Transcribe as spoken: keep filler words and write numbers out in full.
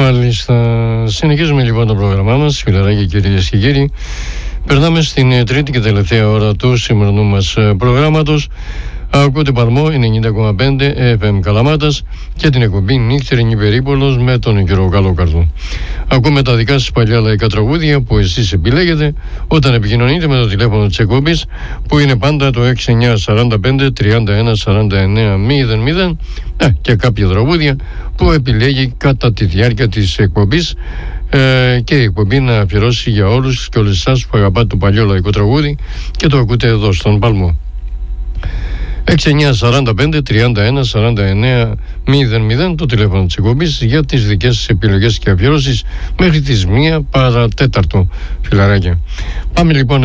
Μάλιστα, συνεχίζουμε λοιπόν το πρόγραμμά μας, φιλαράκια, κυρίες και κύριοι. Περνάμε στην τρίτη και τελευταία ώρα του σημερινού μας προγράμματος. Ακούτε Παλμό ενενήντα κόμμα πέντε εφ εμ Καλαμάτας και την εκπομπή Νύχτερινη Περίπολος με τον κύριο Καλόκαρδο. Ακούμε τα δικά σας παλιά λαϊκά τραγούδια που εσείς επιλέγετε όταν επικοινωνείτε με το τηλέφωνο της εκπομπής, που είναι πάντα το έξι εννιά σαράντα πέντε τριάντα ένα σαράντα εννέα μηδέν μηδέν, ε, και κάποια τραγούδια που επιλέγει κατά τη διάρκεια της εκπομπής, ε, και η εκπομπή να αφιερώσει για όλους και όλες εσάς που αγαπάτε το παλιό λαϊκό τραγούδι και το ακούτε εδώ στον Παλμό. έξι εννιά σαράντα πέντε τριάντα ένα σαράντα εννέα μηδέν μηδέν το τηλέφωνο της εκπομπής για τις δικές σας επιλογές και αφιερώσεις μέχρι τις μία παρατέταρτο, φιλαράκια. Πάμε λοιπόν